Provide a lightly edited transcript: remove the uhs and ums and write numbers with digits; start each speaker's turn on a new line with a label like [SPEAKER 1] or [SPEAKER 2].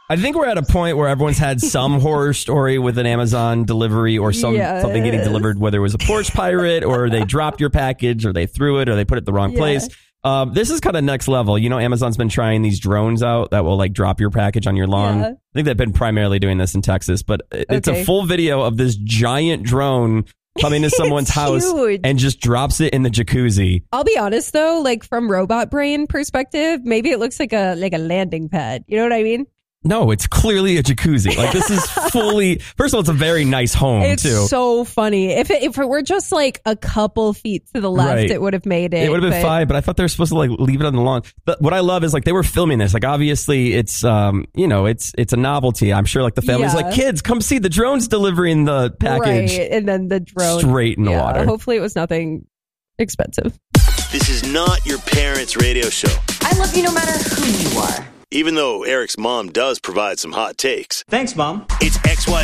[SPEAKER 1] I think we're at a point where everyone's had some horror story with an Amazon delivery or something getting delivered, whether it was a porch pirate or they dropped your package or they threw it or they put it in the wrong place. This is kind of next level. You know, Amazon's been trying these drones out that will like drop your package on your lawn. I think they've been primarily doing this in Texas, but it's a full video of this giant drone coming to someone's house and just drops it in the jacuzzi.
[SPEAKER 2] I'll be honest though, like from robot brain perspective, maybe it looks like a landing pad. You know what I mean?
[SPEAKER 1] No, it's clearly a jacuzzi. Like this is fully. First of all, it's a very nice home
[SPEAKER 2] it's
[SPEAKER 1] too.
[SPEAKER 2] It's so funny. If it were just like a couple feet to the left, it would have made it.
[SPEAKER 1] It would have been fine, but I thought they were supposed to like leave it on the lawn. But what I love is like they were filming this. Like obviously it's it's a novelty. I'm sure like the family's like, kids, come see the drone's delivering the package.
[SPEAKER 2] Right, and then the drone
[SPEAKER 1] straight in the water.
[SPEAKER 2] Hopefully it was nothing expensive.
[SPEAKER 3] This is not your parents' radio show.
[SPEAKER 4] I love you no matter who you are.
[SPEAKER 3] Even though Eric's mom does provide some hot takes.
[SPEAKER 5] Thanks, Mom.
[SPEAKER 3] It's XY